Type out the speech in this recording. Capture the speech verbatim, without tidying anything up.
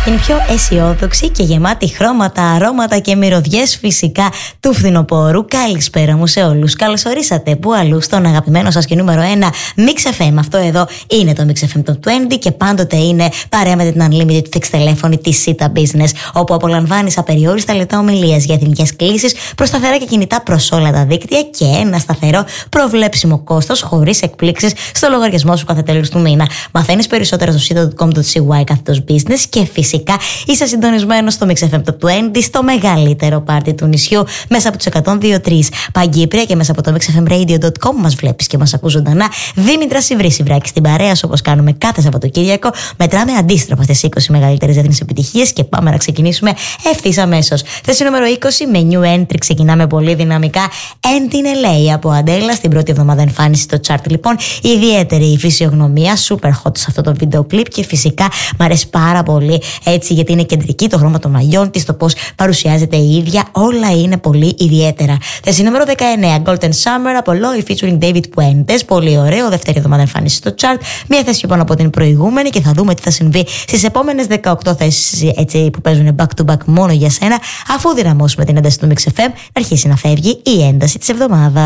Την πιο αισιόδοξη και γεμάτη χρώματα, αρώματα και μυρωδιές φυσικά του φθινοπόρου. Καλησπέρα μου σε όλους. Καλώς ορίσατε που αλλού στον αγαπημένο σας και νούμερο ένα Mix εφ εμ. Αυτό εδώ είναι το Mix εφ εμ Top είκοσι και πάντοτε είναι παρέα με την Unlimited Fixed τηλέφωνη της Sita Business, όπου απολαμβάνεις απεριόριστα λεπτά ομιλίες για εθνικές κλήσεις προς σταθερά και κινητά προς όλα τα δίκτυα και ένα σταθερό προβλέψιμο κόστος χωρίς εκπλήξεις στο λογαριασμό σου κάθε τέλος του μήνα. Μαθαίνεις περισσότερα στο sita dot com dot c y κάθετος business και φυσικά είσαι συντονισμένος στο Mix εφ εμ Top είκοσι, στο μεγαλύτερο πάρτι του νησιού, μέσα από τους εκατόν δύο κόμμα τρία Παγκύπρια και μέσα από το mix f m radio dot com μας βλέπεις και μας ακούς ζωντανά. Δήμητρα Σιβρή Σιβράκη στην παρέα σου, όπως κάνουμε κάθε Σαββατοκύριακο. Μετράμε αντίστροφα στις είκοσι μεγαλύτερες διεθνείς επιτυχίες και πάμε να ξεκινήσουμε ευθύς αμέσως. Θέση νούμερο είκοσι, με new entry, ξεκινάμε πολύ δυναμικά. And in ελ έι από Αντέλα, στην πρώτη εβδομάδα εμφάνιση στο chart λοιπόν. Ιδιαίτερη η φυσιογνωμία, super hot σε αυτό το βίντεο κλιπ και φυσικά μ' αρέσει πάρα πολύ έτσι, γιατί είναι κεντρική, το χρώμα των μαλλιών της, το πώς παρουσιάζεται η ίδια, όλα είναι πολύ ιδιαίτερα. Θέση νούμερο δεκαεννέα, Golden Summer από Loy featuring David Puentes. Πολύ ωραίο, δεύτερη εβδομάδα εμφάνιση στο chart. Μία θέση πάνω από την προηγούμενη και θα δούμε τι θα συμβεί στις επόμενες δεκαοκτώ θέσεις έτσι, που παίζουν back to back μόνο για σένα, αφού δυναμώσουμε την ένταση του Mix εφ εμ να αρχίσει να φεύγει η ένταση της εβδομάδας.